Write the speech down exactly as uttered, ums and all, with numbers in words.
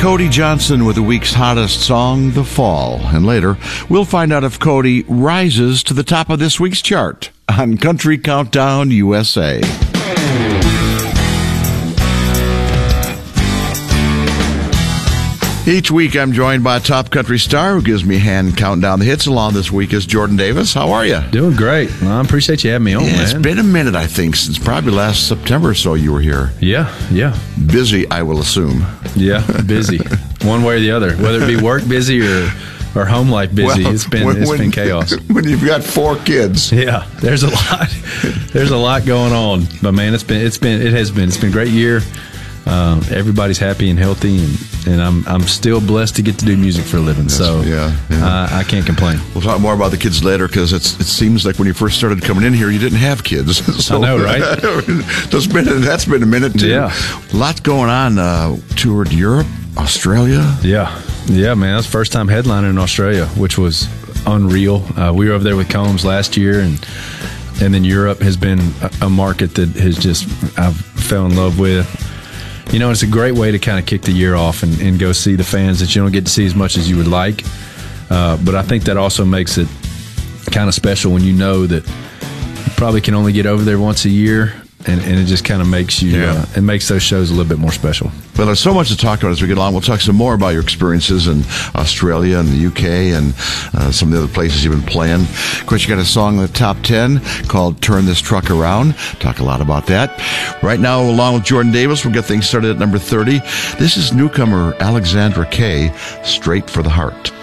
Cody Johnson with the week's hottest song, The Fall. And later, we'll find out if Cody rises to the top of this week's chart on Country Countdown U S A. Each week, I'm joined by a top country star who gives me a hand counting down the hits. Along this week is Jordan Davis. How are you? Doing great. Well, I appreciate you having me on, yeah, man. It's been a minute, I think, since probably last September or so you were here. Yeah, yeah. Busy, I will assume. Yeah, busy. One way or the other. Whether it be work busy or, or home life busy, Well, it's been when, it's when, been chaos. When you've got four kids. Yeah, there's a lot. There's a lot going on. But man, it's been it's been it has been it's been a great year. Um, everybody's happy and healthy, and, and I'm I'm still blessed to get to do music for a living. Yes, so yeah, yeah. Uh, I can't complain. We'll talk more about the kids later because it seems like when you first started coming in here, you didn't have kids. So, I know, right? that's been that's been a minute too. Yeah, lots going on. Uh, toured Europe, Australia. Yeah, yeah, man. That's the first time headlining in Australia, which was unreal. Uh, we were over there with Combs last year, and and then Europe has been a, a market that has just I've fell in love with. You know, it's a great way to kind of kick the year off and, and go see the fans that you don't get to see as much as you would like. Uh, but I think that also makes it kind of special when you know that you probably can only get over there once a year, and, and it just kind of makes you, yeah. uh, it makes those shows a little bit more special. Well, there's so much to talk about as we get along. We'll talk some more about your experiences in Australia and the U K and uh, some of the other places you've been playing. Of course, you got a song in the top ten called Turn This Truck Around. Talk a lot about that. Right now, along with Jordan Davis, we'll get things started at number thirty. This is newcomer Alexandra Kay, Straight for the Heart.